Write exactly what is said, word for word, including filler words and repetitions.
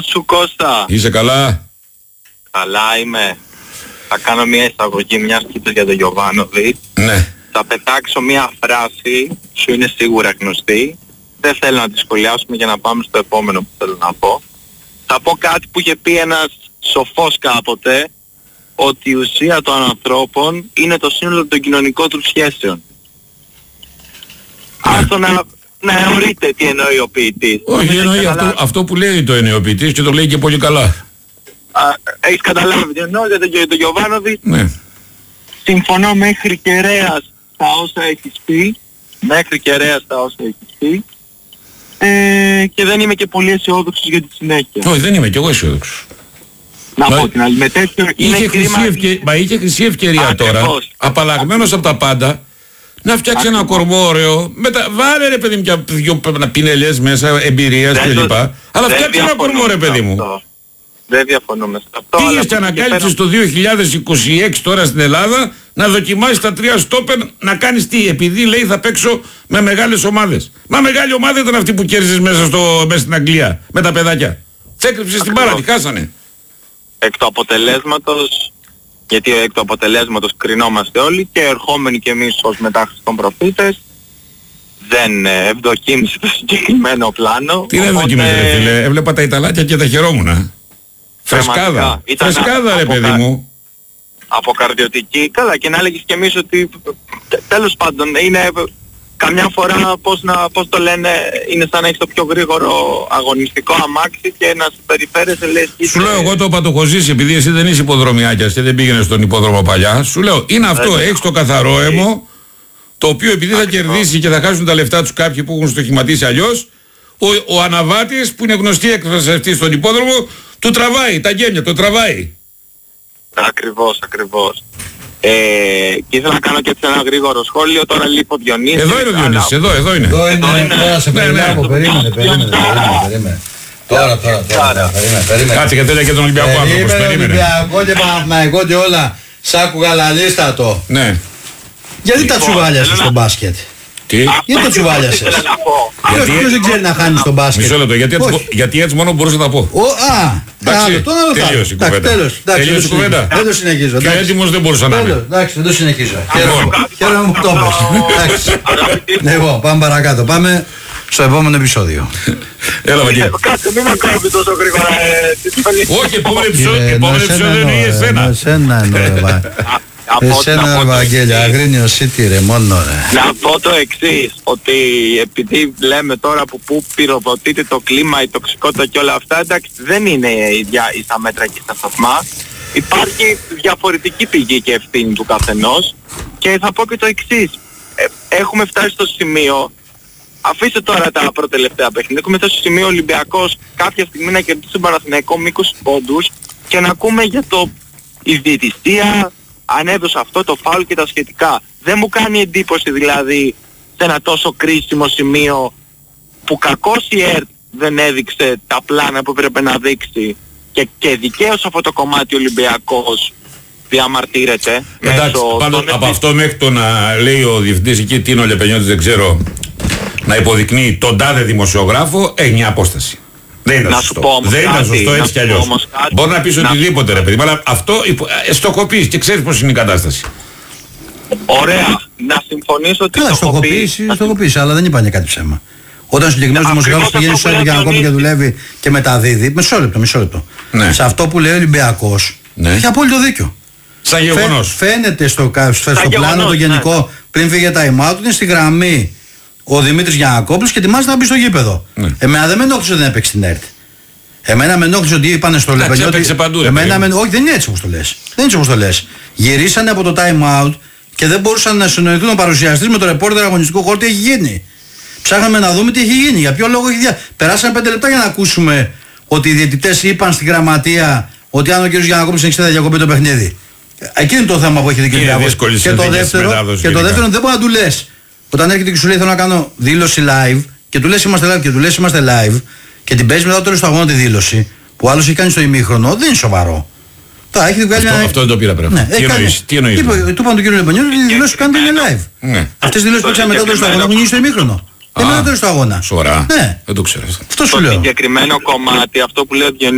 σου Κώστα? Είσαι καλά? Καλά είμαι. Θα κάνω μια εισαγωγή μιας και είπες για τον Γιωβάνοβιτ. Ναι. Θα πετάξω μια φράση, σου είναι σίγουρα γνωστή. Δεν θέλω να τη σχολιάσουμε για να πάμε στο επόμενο που θέλω να πω. Θα πω κάτι που είχε πει ένας σοφός κάποτε, ότι η ουσία των ανθρώπων είναι το σύνολο των κοινωνικών του σχέσεων. Άστο να, να εωρείτε τι εννοεί ο ποιητής. Όχι, εννοεί αυτό, αυτό που λέει το εννοεί ο ποιητής και το λέει και πολύ καλά. Α, έχεις καταλάβει τι εννοώ για τον το Γιωβάνοβιτ? Ναι. Συμφωνώ μέχρι κεραίας στα όσα έχεις πει. Μέχρι κεραίας στα όσα έχεις πει. Ε, και δεν είμαι και πολύ αισιόδοξος για τη συνέχεια. Όχι, δεν είμαι κι εγώ αισιόδοξος. Να Μα... πω την άλλη, με τέτοιο είναι είχε κρίμα... χρυσή ευκαι... Μα είχε χρυσή ευκαιρία Ακριβώς. τώρα, απαλλαγμένος από τα πάντα, να φτιάξει ένα κορμό ωραίο. Μετα... Βάλε ρε παιδί μου και δυο πινελιές μέσα, εμπειρίας κλπ. Αλλά φτιάξει ένα κορμό ρε παιδί μου. Αυτό. Δεν διαφωνούμε σε αυτό. Πήγες και ανακάλυψες το δύο χιλιάδες είκοσι έξι τώρα στην Ελλάδα να δοκιμάσεις τα τρία στόπερ, να κάνεις τι? Επειδή λέει θα παίξω με μεγάλες ομάδες. Μα μεγάλη ομάδα ήταν αυτή που κέρδισες μέσα, στο... μέσα στην Αγγλία με τα παιδάκια. Τσέκρυψες την μπάλα, τη χάσανε. Εκ του αποτελέσματος, γιατί εκ του αποτελέσματος κρινόμαστε όλοι και ερχόμενοι κι εμείς ως μετάχρηστοι των προφήτες, δεν ευδοκίμησε το συγκεκριμένο πλάνο. Τι είναι ευδοκίμησε ρε φίλε, έβλεπα τα Ιταλάκια και τα χαιρόμουνα. Φρεσκάδα, φρεσκάδα ρε παιδί μου. Αποκαρδιωτική, καλά, και να έλεγες κι εμείς ότι τέλος πάντων είναι καμιά φορά, πώς, να, πώς το λένε, είναι σαν να έχεις το πιο γρήγορο αγωνιστικό αμάξι και να συμπεριφέρεσαι λες... Σου λέω, εγώ το είπα, το έχω ζήσει, επειδή εσύ δεν είσαι υποδρομιάκιας και δεν πήγαινες στον υπόδρομο παλιά. Σου λέω, είναι αυτό, ε, έχεις το καθαρό αίμο, το οποίο επειδή θα κερδίσει και θα χάσουν τα λεφτά τους κάποιοι που έχουν στοχηματίσει αλλιώς, ο, ο αναβάτης που είναι γνωστή έκφραση αυτή στον υπόδρομο, του τραβάει τα γέμια, το τραβάει. Ακριβώς, ακριβώς. Ε, και ήθελα να κάνω και έτσι ένα γρήγορο σχόλιο, τώρα λείπω Διονύση. Εδώ είναι ο Διονύσης, εδώ, εδώ είναι. Εδώ είναι, τώρα σε περίμενε, περίμενε, περίμενε, περίμενε. Τώρα, τώρα, τώρα, περίμενε, περίμενε. Κάτσε και τέλεια και τον Ολυμπιακό άνθρωπος, περίμενε. Ολυμπιακό και Παναθηναϊκό και όλα, σ' άκουγα λαλίστατο. Ναι. Γιατί τα τσουβάλιασες στο μπάσκετ? Τι? Γιατί τα τσουβάλιασες? Ποιος δεν ξέρει να χάνει στο μπάσκετ? Μισό λεπτό, γιατί, γιατί έτσι μόνο μπορούσα να τα πω. Ο, α, εντάξει, τελείωσε η κουβέντα. Τελείωσε η κουβέντα. Δεν το συνεχίζω. Και έτοιμος δεν μπορούσα να είμαι. Εντάξει, δεν το συνεχίζω. Χαίρομαι που το πες. Λοιπόν, πάμε παρακάτω. Πάμε στο επόμενο επεισόδιο. Έλα Βαγγέλη. Κάτσε, μην με κόβει τόσο γρήγορα. Όχι, επόμενο επεισόδιο είναι εσένα. Εσένα εννοώ. Εσένα Βαγγέλη, αγρίνιο σίτι ρε, μόνο ρε. Να πω το εξής, ότι επειδή λέμε τώρα που πού πυροδοτείται το κλίμα, η τοξικότητα και όλα αυτά, εντάξει, δεν είναι ίδια ίσα μέτρα και στα σταθμά. Υπάρχει διαφορετική πηγή και ευθύνη του καθενός και θα πω και το εξής. Ε, έχουμε φτάσει στο σημείο, αφήστε τώρα τα προτελευταία παιχνίδια, έχουμε φτάσει στο σημείο ο Ολυμπιακός κάποια στιγμή να κερδίσει τον Παναθηναϊκό με είκοσι πόντους και να ακούμε για το η διαιτησία, αν έδωσε αυτό το φάουλ και τα σχετικά. Δεν μου κάνει εντύπωση δηλαδή σε ένα τόσο κρίσιμο σημείο που κακώς η ΕΡΤ δεν έδειξε τα πλάνα που έπρεπε να δείξει και, και δικαίως αυτό το κομμάτι ο Ολυμπιακός διαμαρτύρεται. Εντάξει, πάντως από αυτό μέχρι το να λέει ο διευθυντής εκεί Τίνο Λεπενιώτης, δεν ξέρω, να υποδεικνύει τον τάδε δημοσιογράφο, έχει μια απόσταση. Δεν ήταν σωστό. Δεν ήταν σωστό έτσι κι αλλιώς. Μπορεί να πεις οτιδήποτε ρε παιδί, αλλά αυτό στοχοποιείς και ξέρεις πώς είναι η κατάσταση. Ωραία. Να συμφωνήσω ότι καλά, στοχοποίηση, στοχοποίηση, αλλά δεν είπανε κάτι ψέμα. Όταν ο συγκεκριμένος δημοσιογράφος πηγαίνει στο έργο και ανακόπτει και δουλεύει και μεταδίδει, μισό λεπτό, μισό λεπτό. Ναι. Σε αυτό που λέει ο Ολυμπιακός, ναι, έχει απόλυτο δίκιο. Σαν γεγονός. Φαίνεται στο, στο πλάνο το γενικό, ναι, πριν φύγει τα time out, είναι στη γραμμή ο Δημήτρης Γιαννακόπουλος και ετοιμάζεται να μπει στο γήπεδο. Ναι. Εμένα δεν με ενόχλησε ότι δεν έπαιξε στην ΕΡΤ. Εμένα με ενόχλησε ότι είπανε στο Λεπενιώτη. Εμένα με... Όχι, δεν είναι έτσι όπως το λες. Δεν είναι έτσι όπως το λες. Γυρίσανε από το time out και δεν μπορούσαν να συνοηθούν ο παρουσιαστής με το ρεπόρτερ αγωνιστικού χώρου τι έχει γίνει. Ψάχναμε να δούμε τι έχει γίνει, για ποιο λόγο έχει δει. Περάσαμε πέντε λεπτά για να ακούσουμε ότι οι διαιτητές είπαν στην γραμματεία ότι αν ο κ. Γιαννακόπουλος έχει θα διακοπεί το παιχνίδι. Εκεί είναι το θέμα που έχει δει και και το δεύτερο, και το δεύτερο δεν μπορεί να του λες. Όταν έρχεται και σου λέει θέλω να κάνω δήλωση live και του λες είμαστε live και του λες είμαστε live και την παίζει μετά το τέλος του αγώνα τη δήλωση που άλλος έχει κάνει στο ημίχρονο, δεν είναι σοβαρό. Τώρα, έχει αυτό, μια... αυτό δεν το πήρα πρέπει. Ναι, τι εννοείς, τι εννοείς. Του είπαν τον κύριο Λεπενιώτη ότι οι δηλώσεις που κάνετε είναι live. Ναι. Αυτές οι δηλώσεις που έξαμε μετά το τέλος του αγώνα έχουν γίνει στο ημίχρονο. Δεν είναι το τέλος του αγώνα. Σοβαρά. Ναι. Δεν το ξέρω. Αυτό σου λέω. Το συγκεκριμένο κομμάτι, αυτό που λέω